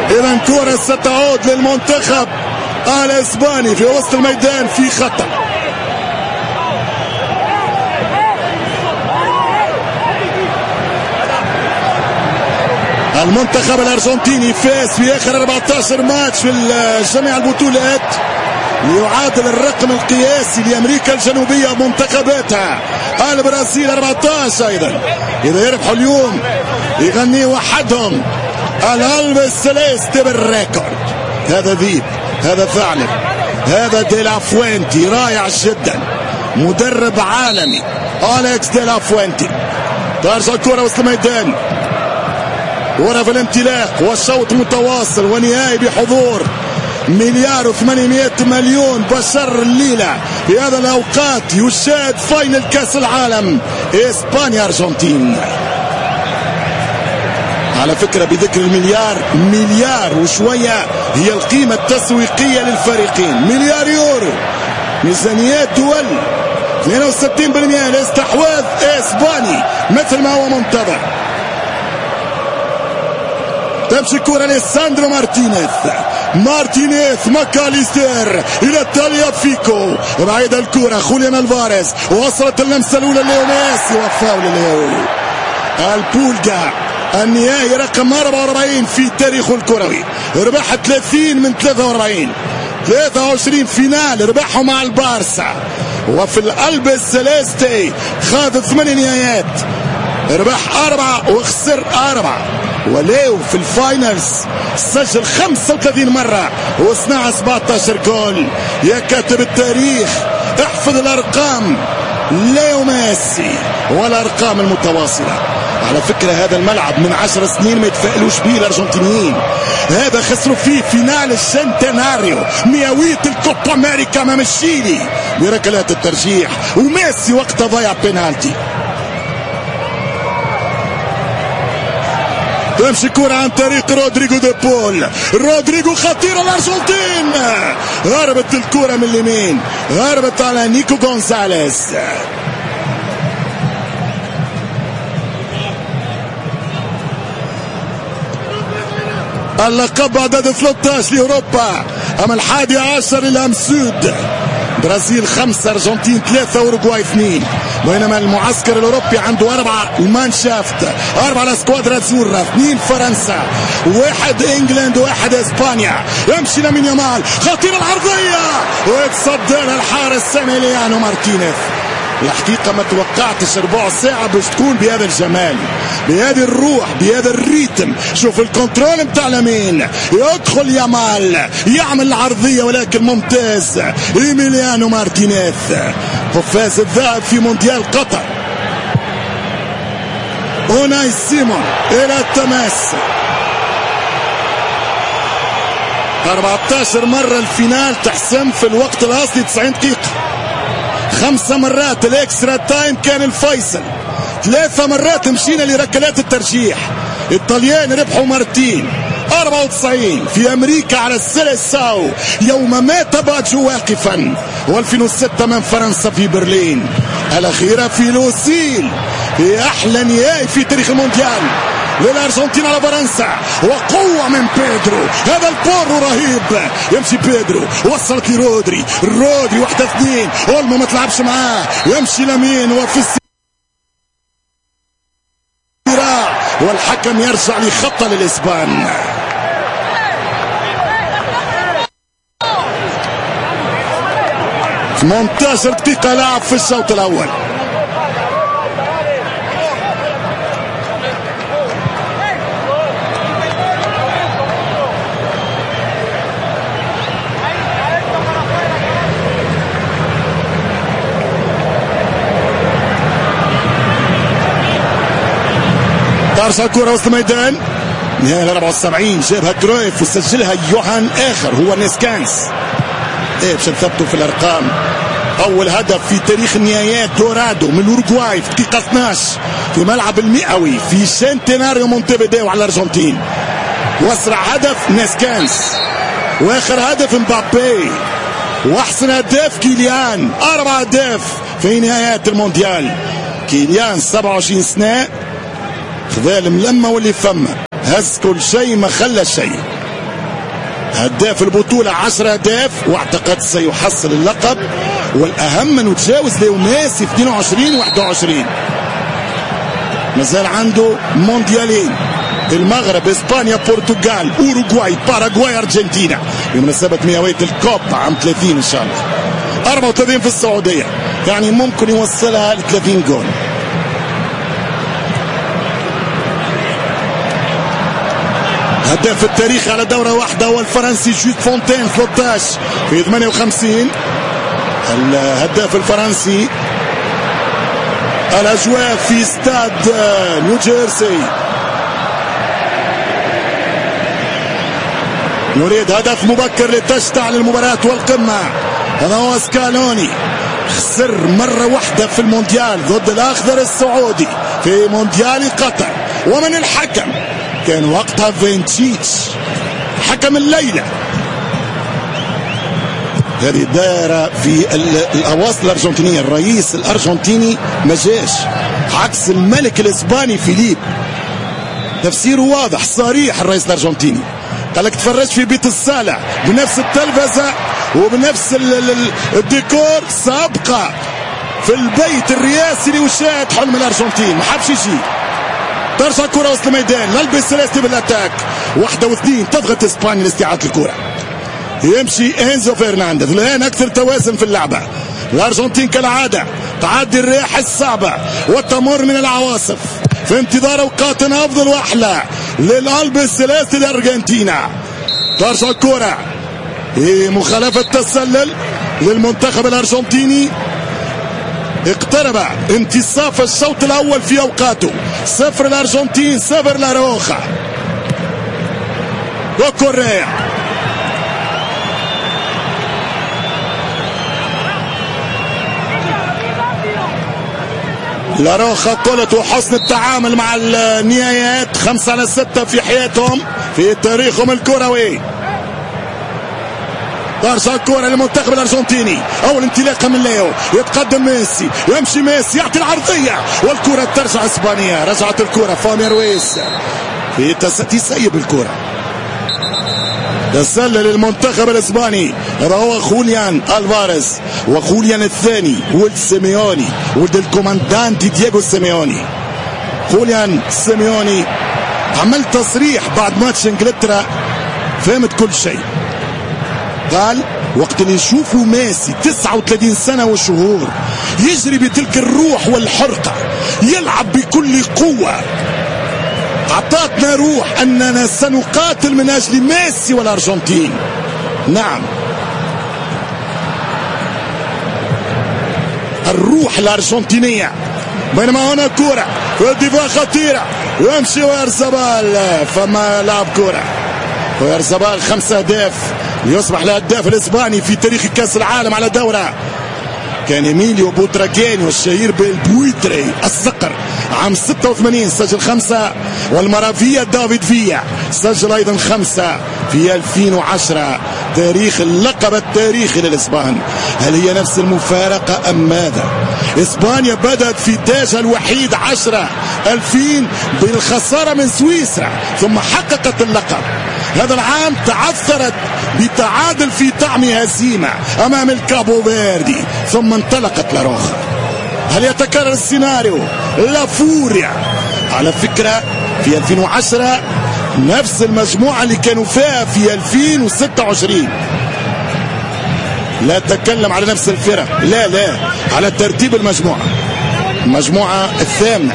إذا كرة ستعود للمنتخب الإسباني في وسط الميدان في خطأ. المنتخب الأرجنتيني فاز في آخر 14 ماتش في جميع البطولات ليعادل الرقم القياسي لأمريكا الجنوبية منتخباتها. البرازيل 14 أيضا. إذا يربحوا اليوم يغني وحدهم الألبس سيليستي بالريكورد. هذا ذيب، هذا ثعلب، هذا ديلا فوينتي رائع جدا، مدرب عالمي أليكس ديلا فوينتي. ترجع الكرة وسط الميدان، ورا في الامتلاك والشوط متواصل ونهائي بحضور 1,800,000,000 بشر الليلة. في هذا الأوقات يشاهد فاينل كأس العالم إسبانيا أرجنتين. على فكرة بذكر المليار، مليار وشوية هي القيمة التسويقية للفريقين. مليار يورو ميزانيات دول، 62% الاستحواذ إسباني مثل ما هو منتظر. تمشي الكرة لساندرو مارتينيز ماكاليستر إلى تاليا فيكو، بعيد الكرة خوليان ألفاريز، وصلت اللمسة الأولى ليو ميسي وفاول ليو. البولجا النهائي رقم 44 في تاريخه الكروي، ربح 30 من 43، 23 فينال ربحه مع البارسا، وفي القلب السيليستي خاض 8 نهايات، ربح 4 وخسر 4. وليو في الفاينلز سجل 35 مرة وصنع 17 جول. يا كاتب التاريخ احفظ الأرقام، ليو ميسي والأرقام المتواصلة. على فكرة هذا الملعب من 10 سنين ما يتفائلوش به الأرجنتينيين. هذا خسروا فيه فينال السنتيناريو، مئوية الكوبا أمريكا أمام الشيلي بركلات الترجيح، وميسي وقتها ضيع بينالتي. تمشي كرة عن طريق رودريجو دي بول، رودريجو خطيرة الأرجنتين، هربت الكرة من اليمين، هربت على نيكو غونزاليز. اللقب عدد 13 لأوروبا، أما 11 للأمسود. برازيل 5، أرجنتين 3، أوروغواي 2. بينما المعسكر الأوروبي عنده 4 المانشافت، 4 الاسكوادرا زورا، 2 فرنسا، 1 انجلند، 1 اسبانيا. يمشي لامين يامال، خطيرة العرضية ويتصدى لها الحارس إيميليانو مارتينيز. الحقيقة ما توقعتش ربع ساعة باش تكون بهذا الجمال، بهذه الروح، بهذا الريتم. شوف الكنترول متاع لامين، يدخل يامال يعمل العرضية ولكن ممتاز إيميليانو مارتينيز. قفاز الذهب في مونديال قطر. أوناي سيمون إلى التماس. 14 مرة الفينال تحسم في الوقت الأصلي 90 دقيقة. 5 مرات الاكسترا تايم كان الفيصل. 3 مرات مشينا لركلات الترجيح. الطليان ربحوا مرتين. 94 في أمريكا على السيليساو يوم مات باجو واقفا، و2006 من فرنسا في برلين. الأخيرة في لوسيل، في أحلى نهائي في تاريخ المونديال للأرجنتين على فرنسا، وقوة من بيدرو. هذا البورو رهيب. يمشي بيدرو، وصلت لرودري، رودري 1-2، أولمو ما تلعبش معاه، يمشي لامين وفي الصراع، والحكم يرجع لخطة للإسبان. في 18 دقيقة لعب في الشوط الأول. ترجع الكرة وسط الميدان، نهاية 74 جابها كرويف وسجلها يوهان آخر هو نيسكانس. باش نثبتوا في الأرقام، أول هدف في تاريخ النهايات دورادو من الأوروغواي في دقيقة 12 في ملعب المئوي في سنتيناريو مونتيفيديو على الأرجنتين. وأسرع هدف نيسكانس، وآخر هدف مبابي، وأحسن هداف كيليان. 4 أهداف في نهايات المونديال. كيليان 27 سنة، خذا الملمة واللي فما، هز كل شيء ما خلى شيء. هداف البطولة 10 أهداف، واعتقد سيحصل اللقب، والأهم أنه تجاوز ليو ميسي في 22 21. مازال عنده مونديالين، المغرب، اسبانيا، برتغال، اوروغواي، باراغواي، ارجنتينا بمناسبة مئوية الكوب عام 30 ان شاء الله. 34 في السعودية، يعني ممكن يوصلها ل 30 جول. هداف التاريخ على دورة واحدة هو الفرنسي جويد فونتين 13 في 58. الهداف الفرنسي. الأجواء في استاد نيوجيرسي. نريد هدف مبكر لتشتعل المباراة والقمة. هذا هو سكالوني، خسر مرة واحدة في المونديال ضد الأخضر السعودي في مونديال قطر، ومن الحكم كان وقتها فينتشيتش حكم الليلة. هذه دائرة في الأواصر الأرجنتينية. الرئيس الأرجنتيني ما جاش، عكس الملك الإسباني فيليب. تفسيره واضح صريح. الرئيس الأرجنتيني قال لك تفرج في بيت الصالة بنفس التلفزة وبنفس الديكور سابقة في البيت الرئاسي ليشاهد حلم الأرجنتين. ما حبش يجي. ترجع الكرة وسط الميدان، نلبس سيليستي بالاتاك، 1 و2 تضغط اسبانيا لاستعادة الكرة. يمشي انزو فرنانديز. الان اكثر توازن في اللعبة. الارجنتين كالعادة تعدي الرياح الصعبة وتمر من العواصف في انتظار اوقات افضل واحلى للقلب السيليستي الارجنتينا. ترجع الكرة، مخالفة تسلل للمنتخب الارجنتيني. اقترب انتصاف الشوط الاول في اوقاته. 0 الارجنتين 0 لاروخا. وكوريا لاروخا قلت وحسن التعامل مع النهايات. 5-6 في حياتهم في تاريخهم الكروي. ترجع الكرة للمنتخب الارجنتيني. اول انطلاقه من ليو، يتقدم ميسي، يمشي ميسي، يعطي العرضيه والكرة ترجع اسبانيا. رجعت الكرة فامي رويس في تسيب الكرة. تسلل للمنتخب الاسباني. هذا هو خوليان الفاريز، وخوليان الثاني ولد سيميوني، ولد الكوماندانتي دييغو سيميوني. خوليان سيميوني عمل تصريح بعد ماتش انجلترا، فهمت كل شيء. قال وقت اللي يشوفوا ميسي 39 سنة وشهور يجري بتلك الروح والحرقة، يلعب بكل قوة، أعطتنا روح أننا سنقاتل من أجل ميسي والأرجنتين. نعم، الروح الأرجنتينية. بينما هنا كرة والدفاع خطيرة، يمشي ويرزبال، فما لعب كرة ويرزبال. 5 أهداف، يصبح الهداف الإسباني في تاريخ كأس العالم على دورة. كان إيميليو بوتراجينيو الشهير بالبويتري الصقر عام 86 سجل 5، والمرافيا دافيد فيا سجل أيضا 5 في 2010. تاريخ اللقب التاريخي للإسبان. هل هي نفس المفارقة أم ماذا؟ إسبانيا بدأت في تاجها الوحيد 10/2000 بالخسارة من سويسرا، ثم حققت اللقب. هذا العام تعثرت بتعادل في طعم هزيمة أمام الكابو فيردي، ثم انطلقت لاروخا. هل يتكرر السيناريو؟ لا فوريا على فكرة في 2010 نفس المجموعة اللي كانوا فيها في 2026. لا أتكلم على نفس الفرق، لا على ترتيب المجموعة. المجموعة الثامنة.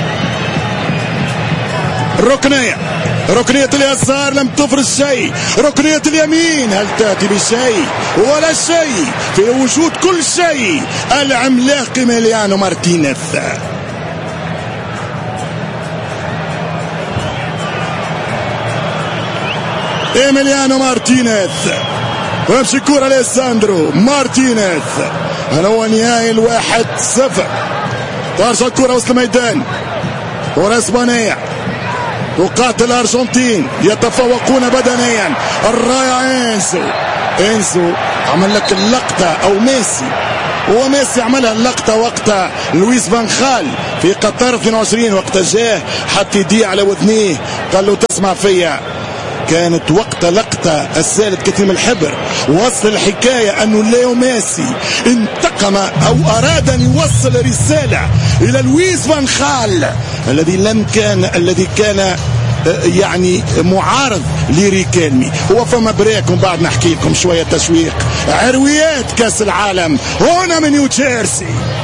الركنية، ركنية اليسار لم تفرز شيء، ركنية اليمين هل تأتي بشيء؟ ولا شيء في وجود كل شيء. العملاق إيميليانو مارتينيز. إيميليانو مارتينيز، ويمشي كرة لإساندرو مارتينيز. هذا هو نهائي 1-0. ترجع الكرة وسط الميدان. كرة إسبانية، تقاتل الأرجنتين، يتفوقون بدنيا. الرائع إنسو عمل لك اللقطة، أو ميسي، وميسي عملها اللقطة وقت لويس فان خال في قطر 22، وقت جاه حتى يدي على وذنيه قال له تسمع فيا كانت وقت لقطة السيد كتيم الحبر وصل الحكاية أنه ليو ميسي انتقم أو أراد أن يوصل رسالة إلى لويس فان خال الذي كان يعني معارض لريكيلمي. هو فما بريك ومن بعد نحكي لكم شوية تشويق عرويات كاس العالم هنا من نيو جيرسي.